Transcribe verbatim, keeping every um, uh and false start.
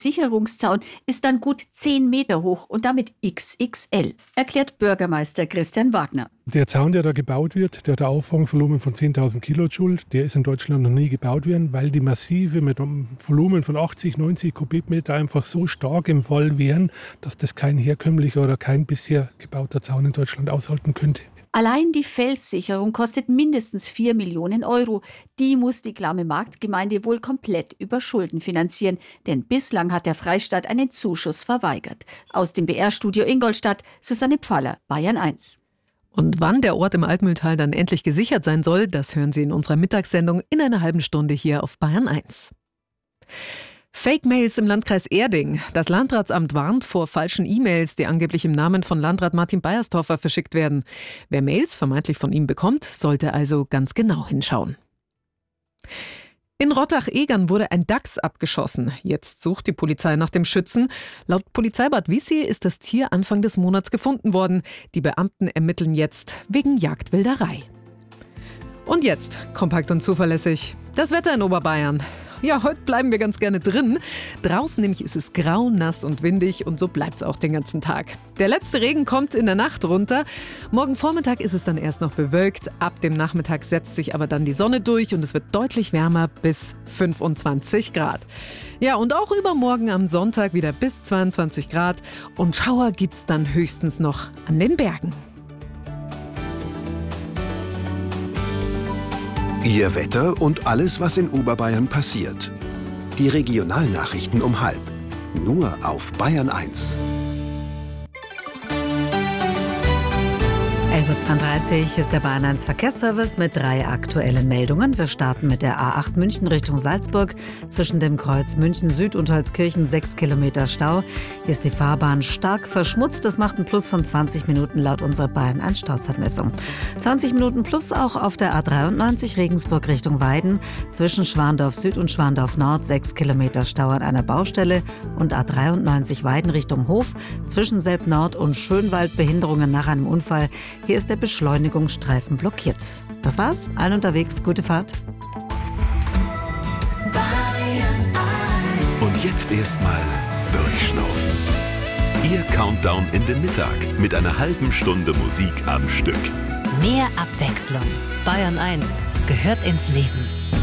Sicherungszaun ist dann gut zehn Meter hoch und damit X X L, erklärt Bürgermeister Christian Wagner. Der Zaun, der da gebaut wird, der hat ein Auffangvolumen von zehntausend Kilojoule, der ist in Deutschland noch nie gebaut worden, weil die Massive mit einem Volumen von achtzig, neunzig Kubikmeter einfach so stark im Fall wären, dass das kein herkömmlicher oder kein bisher gebauter Zaun in Deutschland aushalten könnte. Allein die Felssicherung kostet mindestens vier Millionen Euro. Die muss die Glamme Marktgemeinde wohl komplett über Schulden finanzieren. Denn bislang hat der Freistaat einen Zuschuss verweigert. Aus dem B R-Studio Ingolstadt, Susanne Pfaller, Bayern eins. Und wann der Ort im Altmühltal dann endlich gesichert sein soll, das hören Sie in unserer Mittagssendung in einer halben Stunde hier auf Bayern eins. Fake-Mails im Landkreis Erding. Das Landratsamt warnt vor falschen E-Mails, die angeblich im Namen von Landrat Martin Beiersdorfer verschickt werden. Wer Mails vermeintlich von ihm bekommt, sollte also ganz genau hinschauen. In Rottach-Egern wurde ein Dachs abgeschossen. Jetzt sucht die Polizei nach dem Schützen. Laut Polizeibad Wiessee ist das Tier Anfang des Monats gefunden worden. Die Beamten ermitteln jetzt wegen Jagdwilderei. Und jetzt, kompakt und zuverlässig, das Wetter in Oberbayern. Ja, heute bleiben wir ganz gerne drin. Draußen nämlich ist es grau, nass und windig und so bleibt es auch den ganzen Tag. Der letzte Regen kommt in der Nacht runter. Morgen Vormittag ist es dann erst noch bewölkt. Ab dem Nachmittag setzt sich aber dann die Sonne durch und es wird deutlich wärmer bis fünfundzwanzig Grad. Ja, und auch übermorgen am Sonntag wieder bis zweiundzwanzig Grad. Und Schauer gibt's dann höchstens noch an den Bergen. Ihr Wetter und alles, was in Oberbayern passiert. Die Regionalnachrichten um halb. Nur auf Bayern eins. elf Uhr zweiunddreißig ist der Bayern eins Verkehrsservice mit drei aktuellen Meldungen. Wir starten mit der A acht München Richtung Salzburg. Zwischen dem Kreuz München Süd und Holzkirchen sechs Kilometer Stau. Hier ist die Fahrbahn stark verschmutzt. Das macht ein Plus von zwanzig Minuten laut unserer Bayern eins Stauzeitmessung. zwanzig Minuten plus auch auf der A dreiundneunzig Regensburg Richtung Weiden. Zwischen Schwandorf Süd und Schwandorf Nord sechs Kilometer Stau an einer Baustelle. Und A dreiundneunzig Weiden Richtung Hof. Zwischen Selb Nord und Schönwald Behinderungen nach einem Unfall. Hier ist der Beschleunigungsstreifen blockiert. Das war's. Allen unterwegs. Gute Fahrt. Und jetzt erstmal durchschnaufen. Ihr Countdown in den Mittag mit einer halben Stunde Musik am Stück. Mehr Abwechslung. Bayern eins gehört ins Leben.